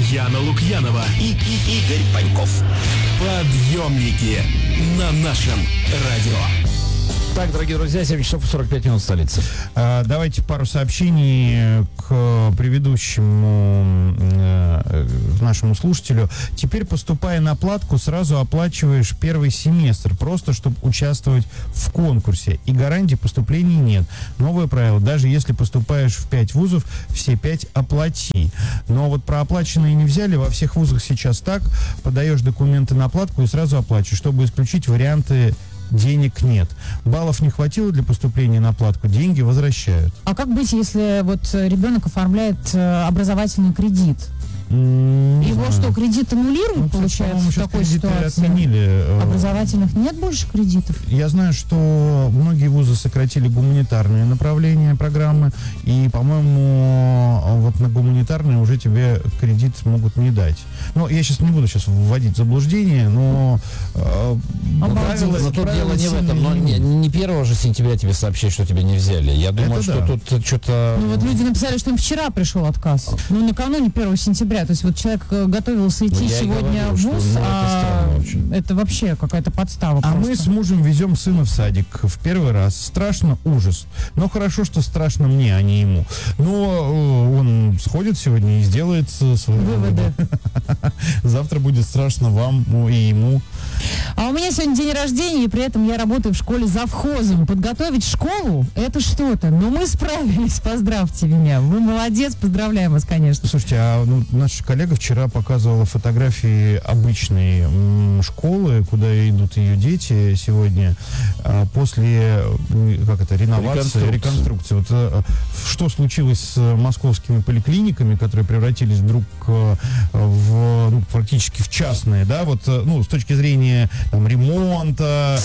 Яна Лукьянова и Игорь Паньков. Подъемники на нашем радио. Так, дорогие друзья, 7 часов и 45 минут в столице. Давайте пару сообщений к предыдущему нашему слушателю. Теперь, поступая на платку, сразу оплачиваешь первый семестр, просто чтобы участвовать в конкурсе. И гарантии поступления нет. Новое правило: даже если поступаешь в 5 вузов, все 5 оплати. Но вот про оплаченные не взяли. Во всех вузах сейчас так. Подаешь документы на платку и сразу оплачиваешь, чтобы исключить варианты денег нет. Баллов не хватило для поступления на платку, деньги возвращают. А как быть, если вот ребенок оформляет образовательный кредит? Его что, кредит аннулируют, получается, в такой ситуации? Отменили. Образовательных нет больше кредитов? Я знаю, что многие вузы сократили гуманитарные направления программы, и, по-моему, вот на гуманитарные уже тебе кредит могут не дать. Ну, я сейчас не буду вводить в заблуждение, но Но тут дело не в этом. Но не 1 же сентября тебе сообщают, что тебя не взяли. Я думаю, что тут что-то... Ну вот люди написали, что им вчера пришел отказ. Ну, накануне 1 сентября. То есть вот человек готовился идти сегодня в ВУЗ, это вообще какая-то подстава. А мы с мужем везем сына в садик в первый раз. Страшно, ужас. Но хорошо, что страшно мне, а не ему. Но он сходит сегодня и сделает свои выводы. Завтра будет страшно вам и ему. А у меня сегодня день рождения, и при этом я работаю в школе завхозом. Подготовить школу — это что-то. Но мы справились, поздравьте меня. Вы молодец, поздравляем вас, конечно. Слушайте, а наша коллега вчера показывала фотографии обычной школы, куда идут ее дети сегодня, после, реновации, реконструкции. Вот что случилось с московскими поликлиниками, которые превратились вдруг практически в частные, да, вот, с точки зрения ремонта.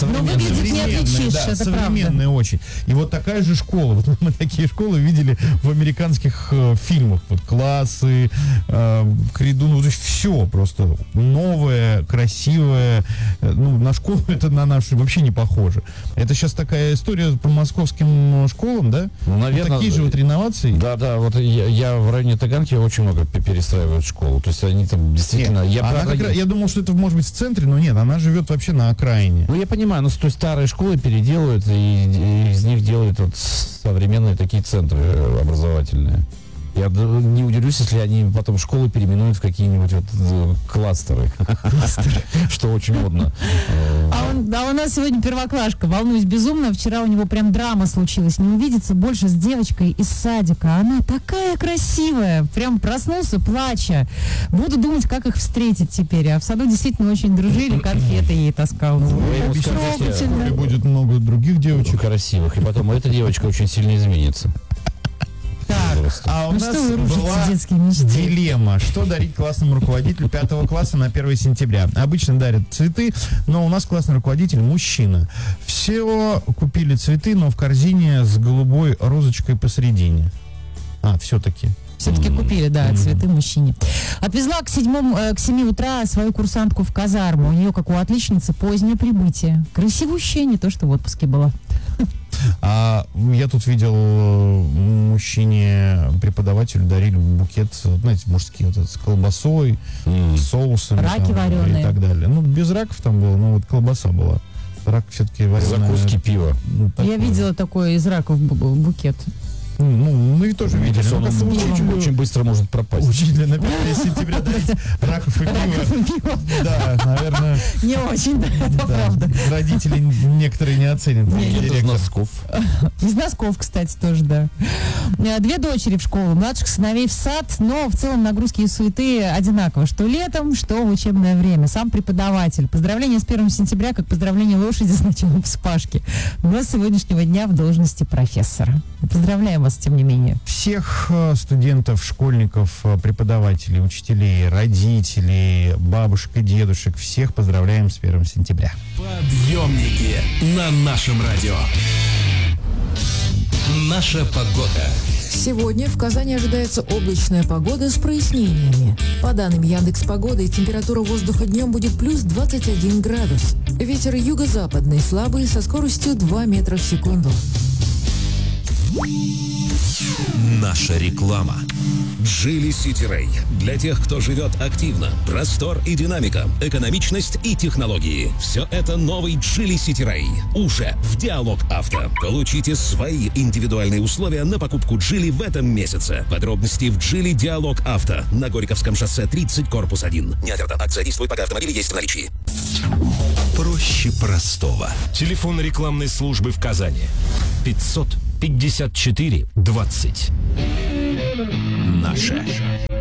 Современные очень. И вот такая же школа. Вот мы такие школы видели в американских фильмах. Вот классы, коридор, все просто новое, красивое. На школу это на нашу вообще не похоже. Это сейчас такая история по московским школам, да? Наверное. Такие же вот реновации. Да, вот я в районе Таганки очень много перестраивают школу. То есть они там действительно... Я думал, что это может быть в центре, но нет, она живет вообще на окраине. Я понимаю, то есть старые школы переделывают и из них делают вот современные такие центры образовательные. Я не удивлюсь, если они потом школы переименуют в какие-нибудь кластеры, что очень модно. А у нас сегодня первоклашка. Волнуюсь безумно. Вчера у него прям драма случилась. Не увидеться больше с девочкой из садика. Она такая красивая. Прям проснулся, плача. Буду думать, как их встретить теперь. А в саду действительно очень дружили. Конфеты ей таскал. Будет много других девочек красивых. И потом эта девочка очень сильно изменится. А у нас была дилемма, что дарить классному руководителю 5 класса на 1 сентября. Обычно дарят цветы, но у нас классный руководитель мужчина. Все купили цветы, но в корзине с голубой розочкой посередине. Все-таки купили, цветы мужчине. Отвезла к 7 утра свою курсантку в казарму. У нее, как у отличницы, позднее прибытие. Красивущая, не то что в отпуске была. А я тут видел мужчине-преподавателю дарили букет, знаете, мужские, с колбасой, соусами. Раки вареные. И так далее. Без раков там было, но колбаса была. Рак все-таки вареная. Закуски, пиво. Я видела такой из раков букет. Мы тоже видели. Очень быстро может пропасть. Учителя на 5 сентября дарить раков и пиво. Да, наверное. Не очень, это правда. Родители некоторые не оценят. Из носков. Из носков, кстати, тоже, да. 2 дочери в школу, младших сыновей в сад, но в целом нагрузки и суеты одинаково, что летом, что в учебное время. Сам преподаватель. Поздравление с 1 сентября, как поздравление лошади с началом вспашки. Но с сегодняшнего дня в должности профессора. Поздравляем вас, тем не менее. Всех студентов, школьников, преподавателей, учителей, родителей, бабушек и дедушек, всех поздравляем с 1 сентября. Подъемники на нашем радио. Наша погода. Сегодня в Казани ожидается облачная погода с прояснениями. По данным Яндекс.Погоды, температура воздуха днем будет плюс 21 градус. Ветер юго-западный слабый со скоростью 2 метра в секунду. Наша реклама. Geely City Ray. Для тех, кто живет активно. Простор и динамика, экономичность и технологии. Все это новый Geely City Ray. Уже в Диалог Авто. Получите свои индивидуальные условия на покупку Geely в этом месяце. Подробности в Geely Диалог Авто. На Горьковском шоссе 30, корпус 1. Не оферта. Акция действует, пока автомобили есть в наличии. Проще простого. Телефон рекламной службы в Казани. 554 20. Наша